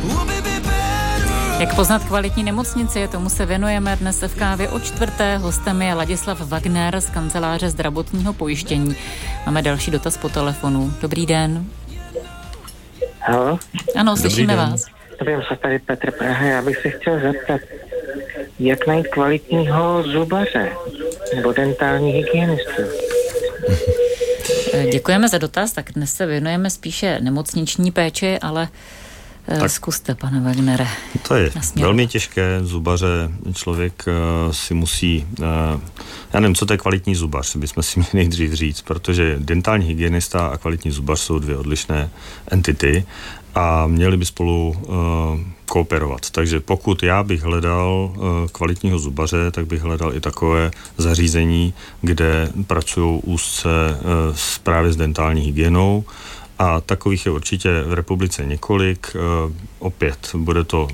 Jak poznat kvalitní nemocnici, tomu se věnujeme dnes v Kávě o čtvrté. Hostem je Ladislav Wagner z kanceláře zdravotního pojištění. Máme další dotaz po telefonu. Dobrý den. Halo? Ano, slyšíme vás. Dobrý, se tady Petr Praha. Já bych se chtěl zeptat, jak najít kvalitního zubaře nebo dentální hygienistu. Děkujeme za dotaz, tak dnes se věnujeme spíše nemocniční péči, ale tak zkuste, pane Wagnere. To je velmi těžké. Zubaře člověk si musí... já nevím, co to je kvalitní zubař, bychom si měli nejdřív říct, protože dentální hygienista a kvalitní zubař jsou dvě odlišné entity a měli by spolu kooperovat. Takže pokud já bych hledal kvalitního zubaře, tak bych hledal i takové zařízení, kde pracují úzce právě s dentální hygienou. A takových je určitě v republice několik. Opět bude to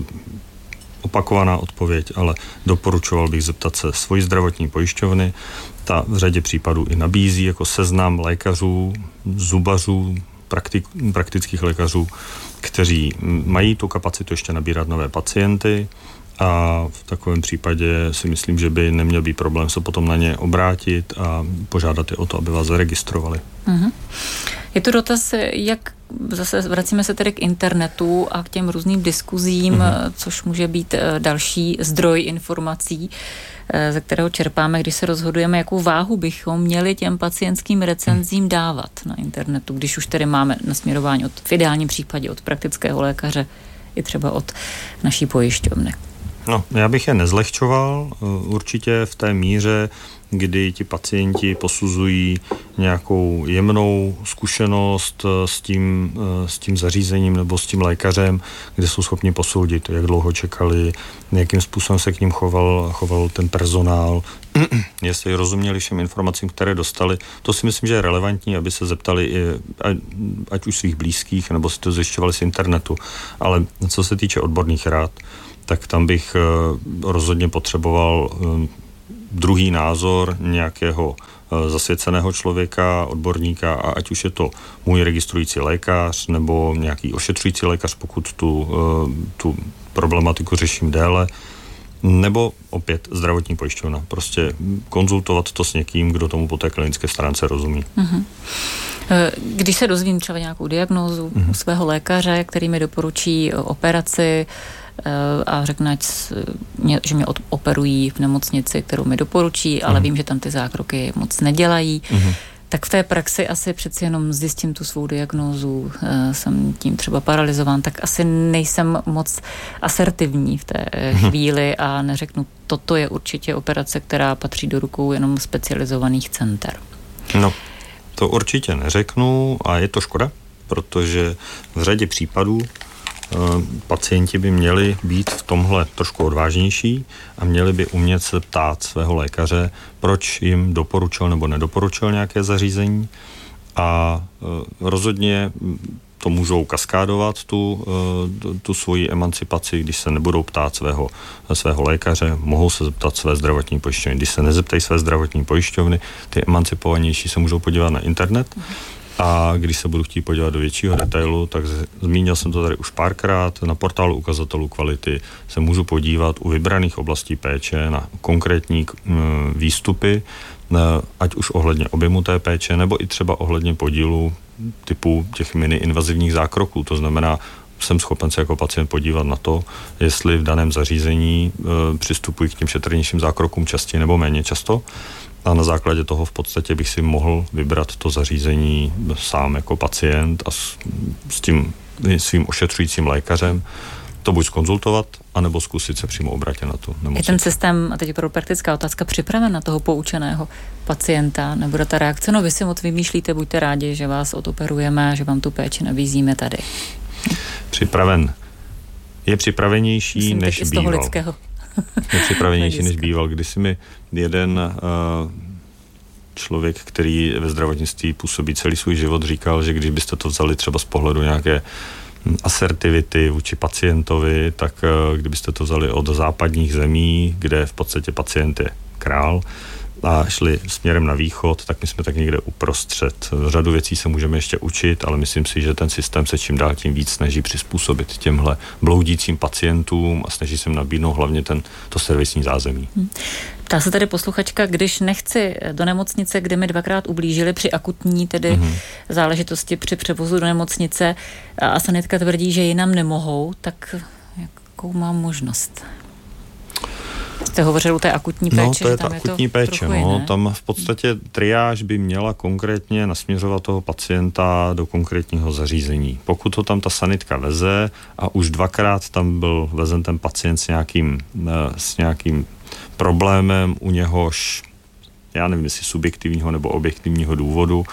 opakovaná odpověď, ale doporučoval bych zeptat se svojí zdravotní pojišťovny. Ta v řadě případů i nabízí jako seznam lékařů, zubařů, praktických lékařů, kteří mají tu kapacitu ještě nabírat nové pacienty a v takovém případě si myslím, že by neměl být problém se potom na ně obrátit a požádat je o to, aby vás zaregistrovali. Mm-hmm. Je to dotaz, jak zase vracíme se tedy k internetu a k těm různým diskuzím, což může být další zdroj informací, ze kterého čerpáme, když se rozhodujeme, jakou váhu bychom měli těm pacientským recenzím dávat na internetu, když už tedy máme nasměrování v ideálním případě od praktického lékaře i třeba od naší pojišťovny. No, já bych je nezlehčoval, určitě v té míře, kdy ti pacienti posuzují nějakou jemnou zkušenost s tím zařízením nebo s tím lékařem, kde jsou schopni posoudit, jak dlouho čekali, jakým způsobem se k ním choval ten personál, jestli rozuměli všem informacím, které dostali. To si myslím, že je relevantní, aby se zeptali ať už svých blízkých, nebo si to zjišťovali z internetu. Ale co se týče odborných rád, tak tam bych rozhodně potřeboval druhý názor nějakého zasvěceného člověka, odborníka, a ať už je to můj registrující lékař nebo nějaký ošetřující lékař, pokud tu problematiku řeším déle, nebo opět zdravotní pojišťovna. Prostě konzultovat to s někým, kdo tomu po té klinické stránce rozumí. Mm-hmm. Když se dozvím třeba nějakou diagnózu u svého lékaře, který mi doporučí operaci a řekne, že mě operují v nemocnici, kterou mi doporučí, ale vím, že tam ty zákroky moc nedělají, tak v té praxi asi přeci jenom zjistím tu svou diagnózu, jsem tím třeba paralyzován, tak asi nejsem moc asertivní v té chvíli a neřeknu, toto je určitě operace, která patří do rukou jenom specializovaných center. No, to určitě neřeknu a je to škoda, protože v řadě případů pacienti by měli být v tomhle trošku odvážnější a měli by umět se ptát svého lékaře, proč jim doporučil nebo nedoporučil nějaké zařízení, a rozhodně to můžou kaskádovat tu svoji emancipaci, když se nebudou ptát svého lékaře, mohou se zeptat své zdravotní pojišťovny. Když se nezeptají své zdravotní pojišťovny, ty emancipovanější se můžou podívat na internet. A když se budu chtít podívat do většího detailu, tak zmínil jsem to tady už párkrát, na portálu ukazatelů kvality se můžu podívat u vybraných oblastí péče na konkrétní výstupy, ať už ohledně objemu té péče, nebo i třeba ohledně podílu typu těch mini-invazivních zákroků. To znamená, jsem schopen se jako pacient podívat na to, jestli v daném zařízení přistupují k těm šetrnějším zákrokům častěji nebo méně často. A na základě toho v podstatě bych si mohl vybrat to zařízení sám jako pacient a s tím svým ošetřujícím lékařem to buď zkonzultovat, anebo zkusit se přímo obrátit na tu nemocnici. Je ten systém, a teď je pro praktická otázka, připraven na toho poučeného pacienta, nebo ta reakce? No, vy si moc vymýšlíte, buďte rádi, že vás odoperujeme, že vám tu péči nabízíme tady. Připraven. Je připravenější, myslím, než býval. Lidského. Je připravenější, než býval. Když si mi jeden člověk, který ve zdravotnictví působí celý svůj život, říkal, že když byste to vzali třeba z pohledu nějaké asertivity vůči pacientovi, tak kdybyste to vzali od západních zemí, kde v podstatě pacient je král, a šli směrem na východ, tak my jsme tak někde uprostřed. Řadu věcí se můžeme ještě učit, ale myslím si, že ten systém se čím dál tím víc snaží přizpůsobit těmhle bloudícím pacientům a snaží se jim nabídnout hlavně to servisní zázemí. Ptá se tady posluchačka, když nechci do nemocnice, kde mi 2krát ublížili při akutní tedy záležitosti při převozu do nemocnice a sanitka tvrdí, že jinam nemohou, tak jakou mám možnost? Jste hovořil o té akutní péči. No, to je ta akutní péče. Tam v podstatě triáž by měla konkrétně nasměřovat toho pacienta do konkrétního zařízení. Pokud to tam ta sanitka veze a už 2krát tam byl vezen ten pacient s nějakým problémem, u něhož, já nevím, jestli subjektivního nebo objektivního důvodu,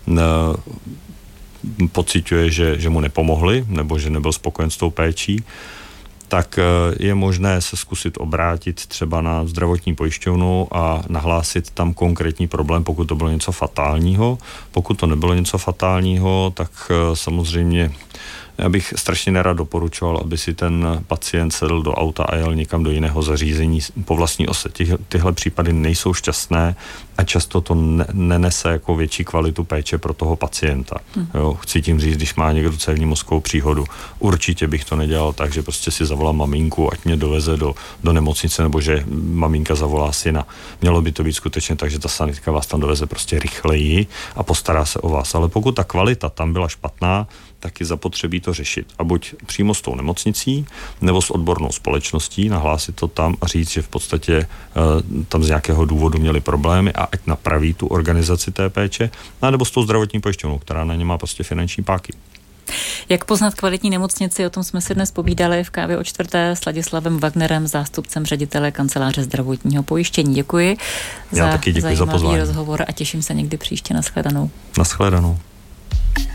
pociťuje, že mu nepomohli nebo že nebyl spokojen s tou péčí, tak je možné se zkusit obrátit třeba na zdravotní pojišťovnu a nahlásit tam konkrétní problém, pokud to bylo něco fatálního. Pokud to nebylo něco fatálního, tak samozřejmě já bych strašně nerad doporučoval, aby si ten pacient sedl do auta a jel někam do jiného zařízení po vlastní ose. Tyhle případy nejsou šťastné a často to nenese jako větší kvalitu péče pro toho pacienta. Jo, chci tím říct, když má někdo cévní mozkovou příhodu, určitě bych to nedělal tak, že prostě si zavolám maminku, ať mě doveze do nemocnice, nebo že maminka zavolá syna. Mělo by to být skutečně tak, že ta sanitka vás tam doveze prostě rychleji a postará se o vás. Ale pokud ta kvalita tam byla špatná, tak je zapotřebí to řešit. A buď přímo s tou nemocnicí, nebo s odbornou společností, nahlásit to tam a říct, že v podstatě tam z nějakého důvodu měli problémy a ať napraví tu organizaci té péče, nebo s tou zdravotní pojišťovnou, která na ně má prostě finanční páky. Jak poznat kvalitní nemocnici, o tom jsme si dnes povídali v Kávě o čtvrté s Ladislavem Wagnerem, zástupcem ředitele kanceláře zdravotního pojištění. Děkuji Já taky děkuji za pozvání. Rozhovor a těším se někdy příště. Nashledanou. Nashledanou.